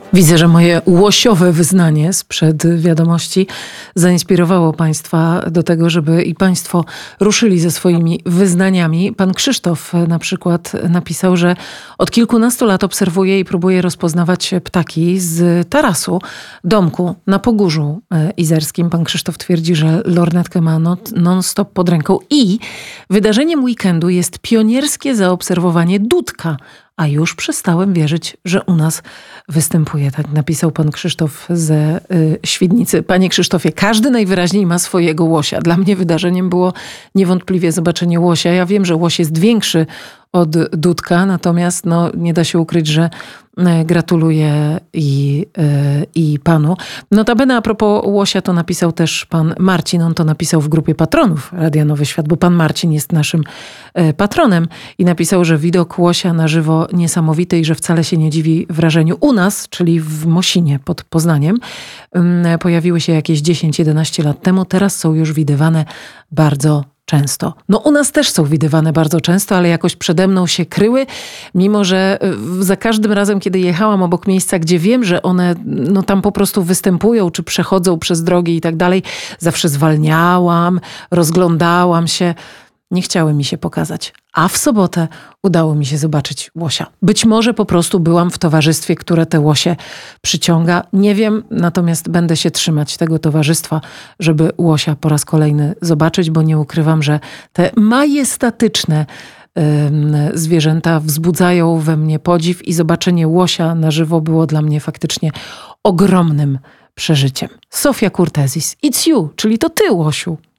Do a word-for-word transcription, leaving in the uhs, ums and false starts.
Widzę, że moje łosiowe wyznanie sprzed wiadomości zainspirowało Państwa do tego, żeby i Państwo ruszyli ze swoimi wyznaniami. Pan Krzysztof na przykład napisał, że od kilkunastu lat obserwuje i próbuje rozpoznawać ptaki z tarasu domku na Pogórzu Izerskim. Pan Krzysztof twierdzi, że lornetkę ma non-stop pod ręką i wydarzeniem weekendu jest pionierskie zaobserwowanie dudka. A już przestałem wierzyć, że u nas występuje. Tak napisał pan Krzysztof ze y, Świdnicy. Panie Krzysztofie, każdy najwyraźniej ma swojego łosia. Dla mnie wydarzeniem było niewątpliwie zobaczenie łosia. Ja wiem, że łoś jest większy od dudka, natomiast no, nie da się ukryć, że gratuluję i, i panu. Notabene a propos łosia, to napisał też pan Marcin. On to napisał w grupie patronów Radia Nowy Świat, bo pan Marcin jest naszym patronem i napisał, że widok łosia na żywo niesamowity i że wcale się nie dziwi wrażeniu u nas, czyli w Mosinie pod Poznaniem. Pojawiły się jakieś dziesięć jedenaście lat temu. Teraz są już widywane bardzo często. No u nas też są widywane bardzo często, ale jakoś przede mną się kryły, mimo że za każdym razem, kiedy jechałam obok miejsca, gdzie wiem, że one no, tam po prostu występują, czy przechodzą przez drogi i tak dalej, zawsze zwalniałam, rozglądałam się. Nie chciały mi się pokazać. A w sobotę udało mi się zobaczyć łosia. Być może po prostu byłam w towarzystwie, które te łosie przyciąga. Nie wiem, natomiast będę się trzymać tego towarzystwa, żeby łosia po raz kolejny zobaczyć, bo nie ukrywam, że te majestatyczne zwierzęta wzbudzają we mnie podziw i zobaczenie łosia na żywo było dla mnie faktycznie ogromnym przeżyciem. Sofia Kurtezis, it's you, czyli to ty, łosiu.